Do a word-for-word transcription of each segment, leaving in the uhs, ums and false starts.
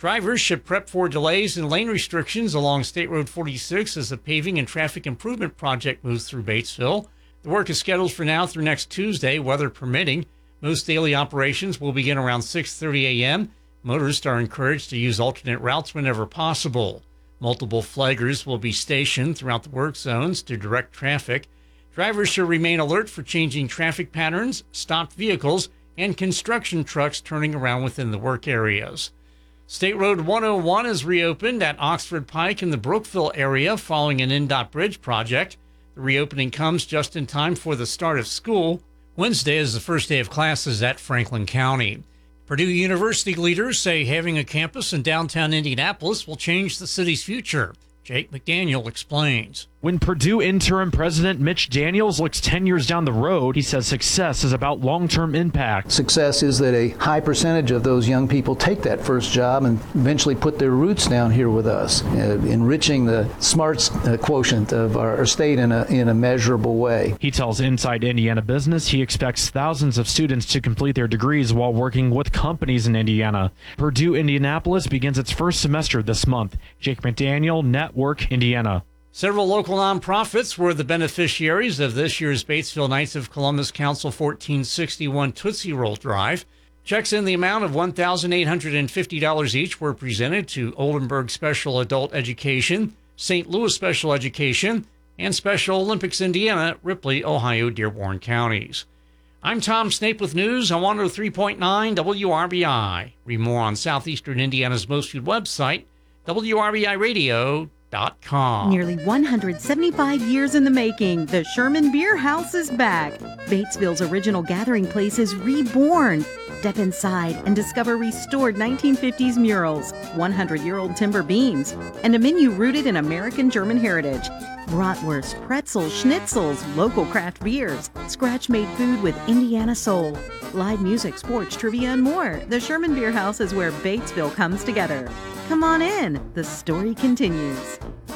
Drivers should prep for delays and lane restrictions along State Road forty-six as the paving and traffic improvement project moves through Batesville. The work is scheduled for now through next Tuesday, weather permitting. Most daily operations will begin around six thirty a.m. Motorists are encouraged to use alternate routes whenever possible. Multiple flaggers will be stationed throughout the work zones to direct traffic. Drivers should remain alert for changing traffic patterns, stopped vehicles, and construction trucks turning around within the work areas. State Road one oh one is reopened at Oxford Pike in the Brookville area following an N D O T bridge project. The reopening comes just in time for the start of school. Wednesday is the first day of classes at Franklin County. Purdue University leaders say having a campus in downtown Indianapolis will change the city's future. Jake McDaniel explains. When Purdue interim president Mitch Daniels looks ten years down the road, he says success is about long-term impact. Success is that a high percentage of those young people take that first job and eventually put their roots down here with us, uh, enriching the smarts uh, quotient of our, our state in a, in a measurable way. He tells Inside Indiana Business he expects thousands of students to complete their degrees while working with companies in Indiana. Purdue Indianapolis begins its first semester this month. Jake McDaniel, Network Indiana. Several local nonprofits were the beneficiaries of this year's Batesville Knights of Columbus Council fourteen sixty-one Tootsie Roll Drive. Checks in the amount of one thousand eight hundred fifty dollars each were presented to Oldenburg Special Adult Education, Saint Louis Special Education, and Special Olympics Indiana, Ripley, Ohio, Dearborn counties. I'm Tom Snape with news on one oh three point nine W R B I. Read more on Southeastern Indiana's most viewed website, W R B I radio dot com. Nearly one hundred seventy-five years in the making, the Sherman Beer House is back. Batesville's original gathering place is reborn. Step inside and discover restored nineteen fifties murals, hundred-year-old timber beams, and a menu rooted in American-German heritage. Bratwurst, pretzels, schnitzels, local craft beers, scratch-made food with Indiana soul, live music, sports, trivia, and more. The Sherman Beer House is where Batesville comes together. Come on in. The story continues.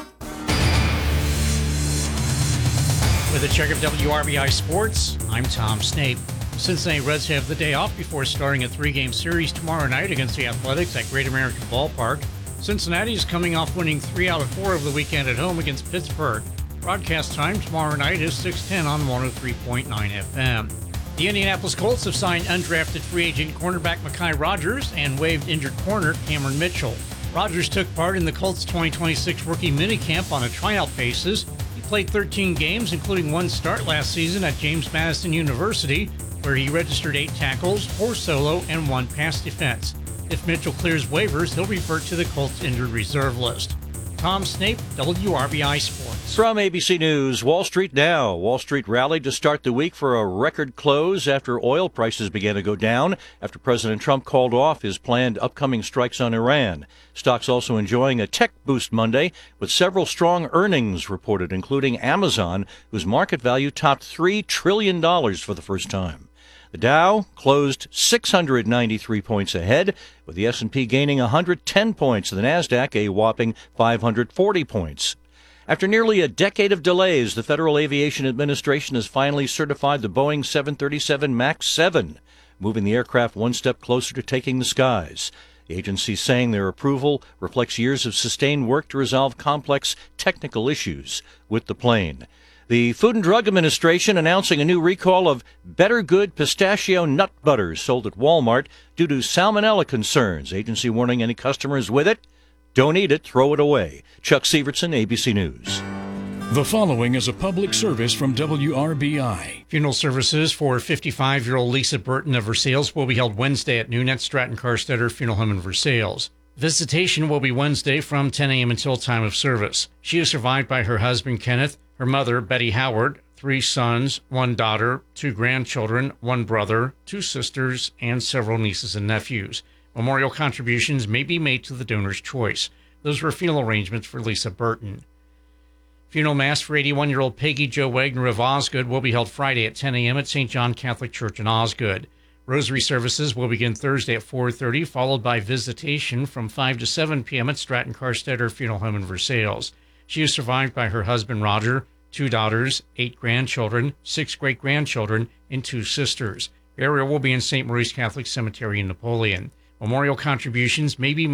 With a check of W R B I Sports, I'm Tom Snape. Cincinnati Reds have the day off before starting a three-game series tomorrow night against the Athletics at Great American Ballpark. Cincinnati is coming off winning three out of four of the weekend at home against Pittsburgh. Broadcast time tomorrow night is six ten on one oh three point nine F M. The Indianapolis Colts have signed undrafted free agent cornerback Mekhi Rogers and waived injured corner Cameron Mitchell. Rogers took part in the Colts twenty twenty-six rookie minicamp on a tryout basis. He played thirteen games, including one start last season at James Madison University, where he registered eight tackles, four solo, and one pass defense. If Mitchell clears waivers, he'll revert to the Colts injured reserve list. Tom Snape, W R B I Sports. From A B C News, Wall Street now. Wall Street rallied to start the week for a record close after oil prices began to go down after President Trump called off his planned upcoming strikes on Iran. Stocks also enjoying a tech boost Monday with several strong earnings reported, including Amazon, whose market value topped three trillion dollars for the first time. The Dow closed six hundred ninety-three points ahead, with the S and P gaining one hundred ten points and the Nasdaq a whopping five hundred forty points. After nearly a decade of delays, the Federal Aviation Administration has finally certified the Boeing seven thirty-seven MAX seven, moving the aircraft one step closer to taking the skies. The agency saying their approval reflects years of sustained work to resolve complex technical issues with the plane. The Food and Drug Administration announcing a new recall of Better Good pistachio nut butters sold at Walmart due to salmonella concerns. Agency warning any customers with it, don't eat it, throw it away. Chuck Sievertson, A B C News. The following is a public service from W R B I. Funeral services for fifty-five-year-old Lisa Burton of Versailles will be held Wednesday at noon at Stratton Carstetter Funeral Home in Versailles. Visitation will be Wednesday from ten a.m. until time of service. She is survived by her husband, Kenneth, her mother, Betty Howard, three sons, one daughter, two grandchildren, one brother, two sisters, and several nieces and nephews. Memorial contributions may be made to the donor's choice. Those were funeral arrangements for Lisa Burton. Funeral Mass for eighty-one-year-old Peggy Jo Wagner of Osgood will be held Friday at ten a.m. at Saint John Catholic Church in Osgood. Rosary services will begin Thursday at four thirty, followed by visitation from five to seven p.m. at Stratton Carstetter Funeral Home in Versailles. She is survived by her husband, Roger, two daughters, eight grandchildren, six great-grandchildren, and two sisters. Burial will be in Saint Maurice Catholic Cemetery in Napoleon. Memorial contributions may be made